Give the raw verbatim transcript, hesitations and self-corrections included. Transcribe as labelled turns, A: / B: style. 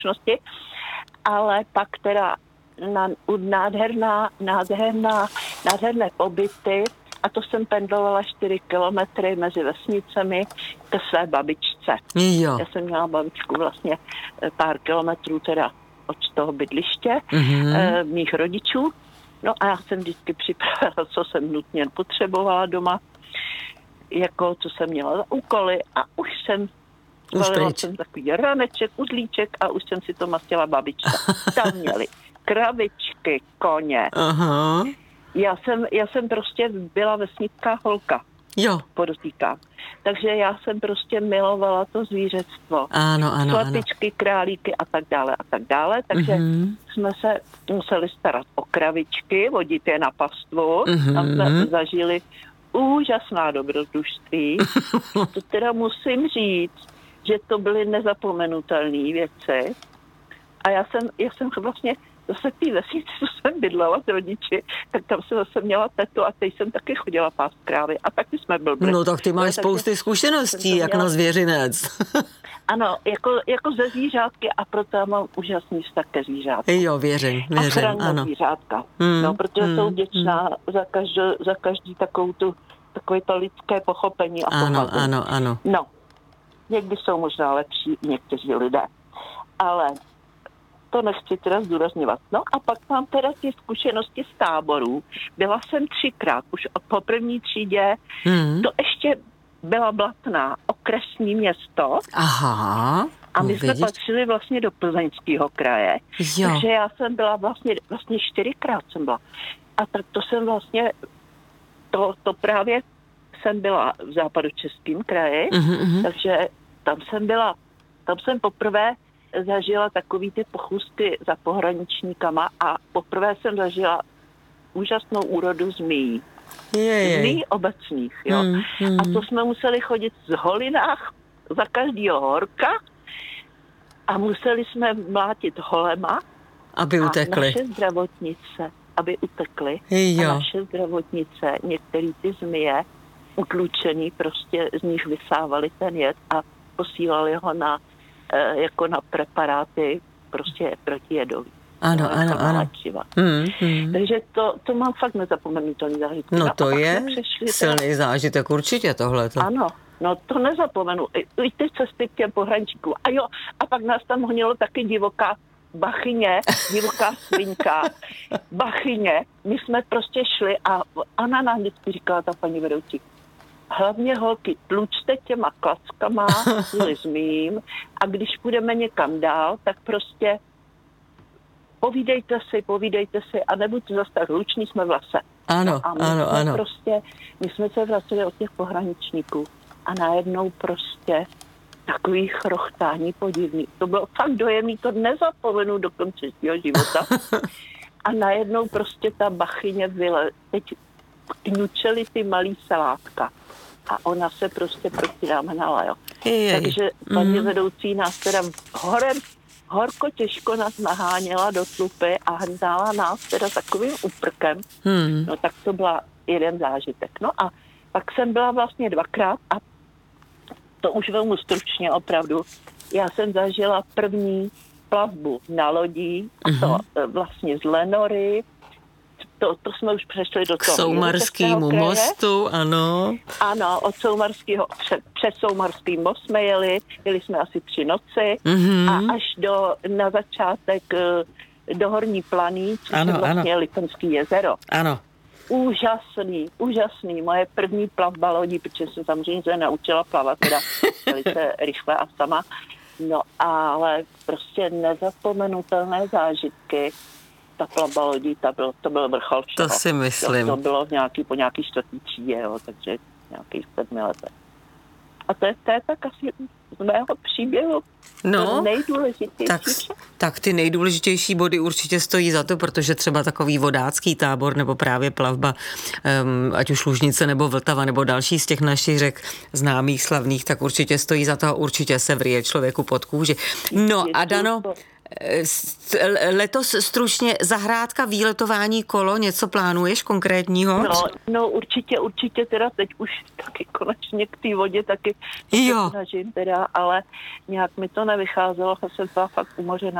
A: skutečnosti, ale pak teda na, nádherná, nádherná, nádherné pobyty a to jsem pendlovala čtyři kilometry mezi vesnicemi ke své babičce.
B: Jo.
A: Já jsem měla babičku vlastně pár kilometrů teda od toho bydliště
B: mm-hmm.
A: e, mých rodičů. No a já jsem vždycky připravila, co jsem nutně potřebovala doma, jako co jsem měla za úkoly a už jsem zvalila jsem takový raneček, uzlíček a už jsem si to mastila babičce. Tam měli kravičky, koně.
B: Aha.
A: Já jsem, já jsem prostě byla vesnická holka.
B: Jo.
A: Podotýkám. Takže já jsem prostě milovala to zvířectvo.
B: Ano, ano,
A: Slepičky,
B: ano.
A: králíky a tak dále a tak dále. Takže mm-hmm. jsme se museli starat o kravičky, vodit je na pastvu.
B: Mm-hmm.
A: Tam jsme zažili úžasná dobrodružství. To teda musím říct, že to byly nezapomenutelné věci. A já jsem, já jsem vlastně zase v té vesnici, co jsem bydlela s rodiči, tak tam jsem zase měla tetu a teď jsem taky chodila pást krávy a taky jsme blbli.
B: No tak ty máš no, spousty zkušeností, jak měla... na zvěřinec.
A: Ano, jako, jako ze zvířátky a proto já mám úžasný vztah ke zvířátku.
B: Jo, věřím, věřím,
A: a
B: ano.
A: zvířátka,
B: mm,
A: no, protože
B: mm,
A: jsou vděčná
B: mm.
A: za, každý, za každý takovou tu, takové to lidské pochopení a
B: ano,
A: pochopení.
B: ano, ano.
A: No, někdy jsou možná lepší někteří lidé, ale to nechci teda zdůrazňovat. No a pak mám teda ty zkušenosti z táborů. Byla jsem třikrát, už po první třídě, hmm. to ještě byla Blatná, okresní město.
B: Aha.
A: A my jsme patřili vlastně do Plzeňského kraje.
B: Jo.
A: Takže já jsem byla vlastně, vlastně čtyřikrát jsem byla. A tak to jsem vlastně, to, to právě jsem byla v Západočeském kraji, mm-hmm. takže tam jsem byla, tam jsem poprvé zažila takový ty pochůzky za pohraničníkama a poprvé jsem zažila úžasnou úrodu zmíjí. Zmíjí obecných, jo. Mm, mm. A to jsme museli chodit z holinách za každýho horka a museli jsme mlátit holema,
B: aby utekli.
A: A naše zdravotnice, aby utekly.
B: Jo.
A: A naše zdravotnice, některý ty zmije, utlučený, prostě z nich vysávali ten jed a posílali ho na jako na preparáty prostě protijedový.
B: Ano, no, ano, ano.
A: Hmm, hmm. Takže to, to mám fakt nezapomenutelný zážitek.
B: No to je silný zážitek určitě tohleto.
A: Ano, no to nezapomenu. I, i ty cesty k těm pohraničníkům. A jo, a pak nás tam honilo taky divoká bachyně, divoká svinka, bachyně. My jsme prostě šli a Anna nám vždycky říkala, ta paní vedoucí, hlavně holky, tlučte těma klackama, zmím a když půjdeme někam dál, tak prostě povídejte si, povídejte si a nebuďte zase tak hluční, jsme v lese.
B: Ano,
A: no a my
B: ano,
A: jsme
B: ano.
A: Prostě, my jsme se vraceli od těch pohraničníků a najednou prostě takový chrochtání podivný. To bylo fakt dojemný, to nezapomenu do konce svého života. A najednou prostě ta bachyně vyle, teď kňučeli ty malý salátka. A ona se prostě proti nám hnala, jo.
B: Jej.
A: Takže paní mm. vedoucí nás teda horem, horko těžko nás naháněla do tlupy a hnala nás teda takovým úprkem. Hmm. No tak to byla jeden zážitek. No a pak jsem byla vlastně dvakrát a to už velmi stručně opravdu. Já jsem zažila první plavbu na lodí, a to mm-hmm. vlastně z Lenory. To, to jsme už přešli do toho.
B: K Soumarskému mostu, ano.
A: Ano, od Soumarského, před, před Soumarským most jsme jeli, jeli jsme asi tři noci mm-hmm. a až do, na začátek do Horní Planý, což
B: ano,
A: je vlastně
B: ano.
A: Lipenský jezero.
B: Ano.
A: Úžasný, úžasný. Moje první plavba lodí, protože jsem samozřejmě se naučila plavat, teda velice rychle a sama. No, ale prostě nezapomenutelné zážitky. Ta plavba lodí, ta byl, to byl vrchol všeho.
B: To si myslím.
A: To, to bylo v nějaký, po nějaký čtvrtý třídě, jo, takže nějakých sedmi letech. A to je, to je tak asi z mého příběhu
B: no,
A: nejdůležitější.
B: Tak, tak ty nejdůležitější body určitě stojí za to, protože třeba takový vodácký tábor nebo právě plavba, um, ať už Lužnice nebo Vltava nebo další z těch našich řek známých, slavných, tak určitě stojí za to a určitě se vrije člověku pod kůži. No a Dano, Letos stručně zahrádka, výletování, kolo, něco plánuješ konkrétního?
A: No, no určitě, určitě teda teď už taky konečně k té vodě taky
B: jo.
A: snažím teda, ale nějak mi to nevycházelo, a jsem byla fakt umořená.